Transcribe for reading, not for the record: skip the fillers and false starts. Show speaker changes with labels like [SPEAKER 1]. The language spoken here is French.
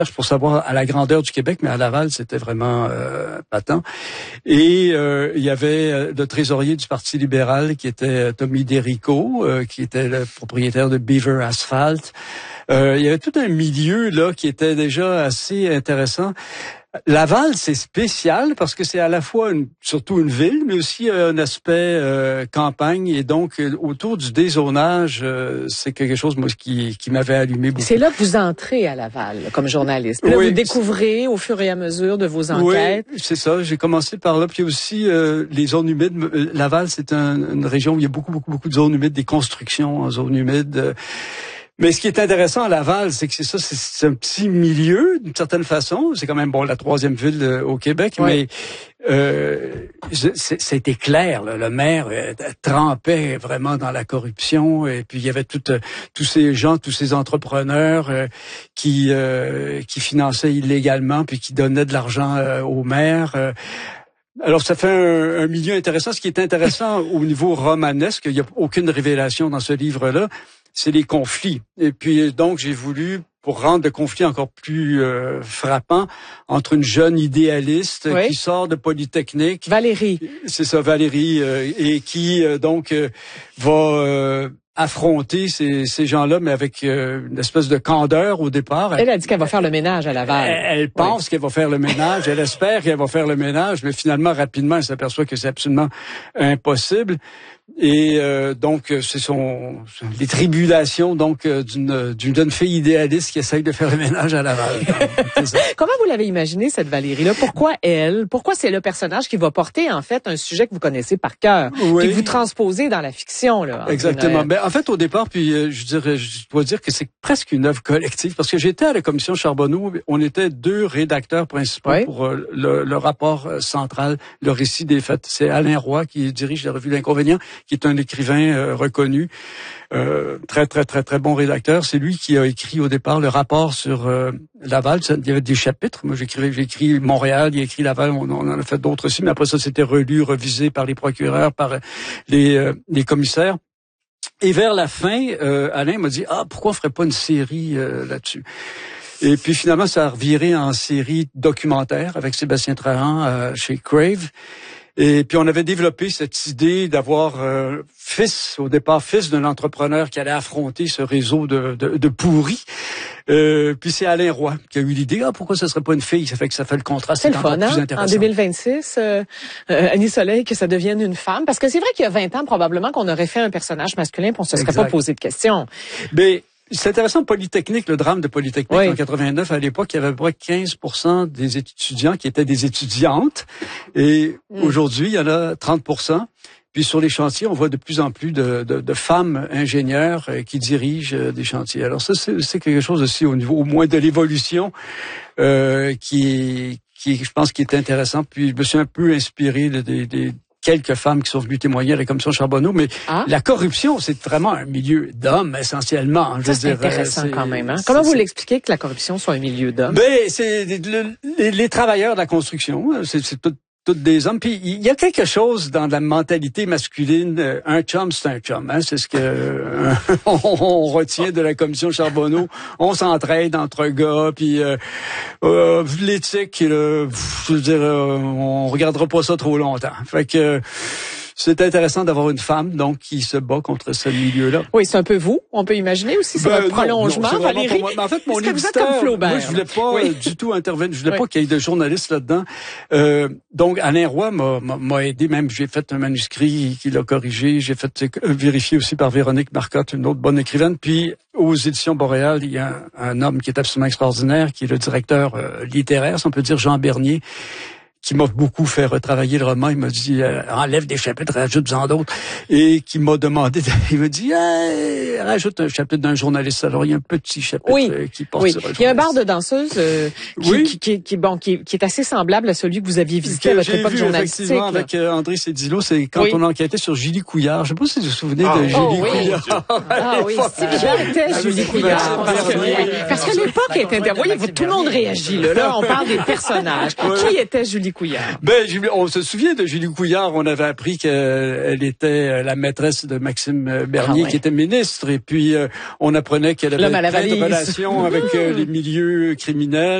[SPEAKER 1] pour savoir à la grandeur du Québec, mais à Laval, c'était vraiment patent. Et il y avait le trésorier du Parti libéral qui était Tommy Derico, qui était le propriétaire de Beaver Asphalt. Il y avait tout un milieu là qui était déjà assez intéressant. Laval, c'est spécial parce que c'est à la fois surtout une ville, mais aussi un aspect campagne. Et donc, autour du dézonage, c'est quelque chose moi, qui m'avait allumé beaucoup.
[SPEAKER 2] C'est là que vous entrez à Laval comme journaliste. Puis là, vous découvrez au fur et à mesure de vos enquêtes.
[SPEAKER 1] Oui, c'est ça. J'ai commencé par là. Puis aussi, les zones humides. Laval, c'est une région où il y a beaucoup de zones humides, des constructions en zones humides. Mais ce qui est intéressant à Laval, c'est que c'est un petit milieu, d'une certaine façon. C'est quand même, la troisième ville au Québec, mais c'était clair, là. Le maire trempait vraiment dans la corruption, et puis il y avait tous ces gens, tous ces entrepreneurs qui finançaient illégalement, puis qui donnaient de l'argent au maire. Alors, ça fait un milieu intéressant. Ce qui est intéressant au niveau romanesque, il n'y a aucune révélation dans ce livre-là, c'est les conflits. Et puis, donc, j'ai voulu, pour rendre le conflit encore plus frappant, entre une jeune idéaliste qui sort de Polytechnique.
[SPEAKER 2] Valérie.
[SPEAKER 1] C'est ça, Valérie, et qui, va affronter ces gens-là, mais avec une espèce de candeur au départ.
[SPEAKER 2] Elle a dit qu'elle va faire le ménage à Laval.
[SPEAKER 1] Elle pense qu'elle va faire le ménage, elle espère qu'elle va faire le ménage, mais finalement, rapidement, elle s'aperçoit que c'est absolument impossible. Et donc, c'est les tribulations donc d'une jeune fille idéaliste qui essaye de faire le ménage à Laval.
[SPEAKER 2] Comment vous l'avez imaginé, cette Valérie-là? Pourquoi elle? Pourquoi c'est le personnage qui va porter, en fait, un sujet que vous connaissez par cœur, que vous transposez dans la fiction, là?
[SPEAKER 1] Exactement. En fait, au départ, puis je dois dire que c'est presque une œuvre collective, parce que j'étais à la commission Charbonneau, on était 2 rédacteurs principaux pour le rapport central, le récit des faits. C'est Alain Roy qui dirige la revue L'Inconvénient, qui est un écrivain reconnu, très bon rédacteur. C'est lui qui a écrit au départ le rapport sur Laval. Il y avait des chapitres. Moi, j'ai écrit Montréal, il a écrit Laval. On en a fait d'autres aussi, mais après ça, c'était relu, revisé par les procureurs, par les commissaires. Et vers la fin, Alain m'a dit pourquoi on ferait pas une série là-dessus. Et puis finalement, ça a reviré en série documentaire avec Sébastien Trahan chez Crave. Et puis on avait développé cette idée d'avoir fils d'un entrepreneur qui allait affronter ce réseau de pourris. Puis c'est Alain Roy qui a eu l'idée. Pourquoi ça serait pas une fille? Ça fait que ça fait le contraste.
[SPEAKER 2] C'est le fun, hein? En 2026, Annie Soleil, que ça devienne une femme. Parce que c'est vrai qu'il y a 20 ans, probablement qu'on aurait fait un personnage masculin, puis on se serait pas posé de questions.
[SPEAKER 1] Mais c'est intéressant, Polytechnique, le drame de Polytechnique en 89, à l'époque, il y avait à peu près 15% des étudiants qui étaient des étudiantes. Et aujourd'hui, il y en a 30%. Puis sur les chantiers, on voit de plus en plus de femmes ingénieurs qui dirigent des chantiers. Alors ça, c'est quelque chose aussi au niveau, au moins de l'évolution, qui je pense, qui est intéressant. Puis je me suis un peu inspiré des quelques femmes qui sont venues témoigner à la commission Charbonneau, mais la corruption, c'est vraiment un milieu d'hommes, essentiellement.
[SPEAKER 2] C'est intéressant quand même. Hein? Comment vous l'expliquez que la corruption soit un milieu d'hommes?
[SPEAKER 1] C'est les travailleurs de la construction. C'est toutes des hommes. Puis il y a quelque chose dans la mentalité masculine. Un chum, c'est un chum. Hein? C'est ce que on retient de la commission Charbonneau. On s'entraide entre gars. Puis l'éthique, je veux dire, on regardera pas ça trop longtemps. Fait que c'est intéressant d'avoir une femme donc qui se bat contre ce milieu-là.
[SPEAKER 2] Oui, c'est un peu vous. On peut imaginer aussi, c'est votre prolongement, Valérie.
[SPEAKER 1] En fait, mon éditeur, moi, je voulais pas du tout intervenir. Je voulais pas qu'il y ait de journalistes là-dedans. Donc, Alain Roy m'a aidé. Même, j'ai fait un manuscrit qu'il a corrigé. J'ai fait vérifier aussi par Véronique Marcotte, une autre bonne écrivaine. Puis, aux éditions Boréal, il y a un homme qui est absolument extraordinaire, qui est le directeur littéraire, si on peut dire, Jean Bernier, qui m'a beaucoup fait retravailler le roman. Il m'a dit, enlève des chapitres, rajoute-en d'autres. Et qui m'a demandé, il m'a dit, rajoute un chapitre d'un journaliste. Alors, il y a un petit chapitre qui porte sur un journaliste.
[SPEAKER 2] Il y a un bar de danseuse qui est assez semblable à celui que vous aviez visité à votre époque journalistique.
[SPEAKER 1] Effectivement, avec André Cédillo, c'est quand on enquêtait sur Julie Couillard. Je sais pas si vous vous souvenez de Julie Couillard.
[SPEAKER 2] Oui, c'était Julie Couillard. Parce que l'époque était... Voyez, tout le monde réagit, là. On parle des personnages. Qui était Julie Julie Couillard?
[SPEAKER 1] On se souvient de Julie Couillard. On avait appris qu'elle était la maîtresse de Maxime Bernier, qui était ministre. Et puis, on apprenait qu'elle avait plein de relations avec les milieux criminels.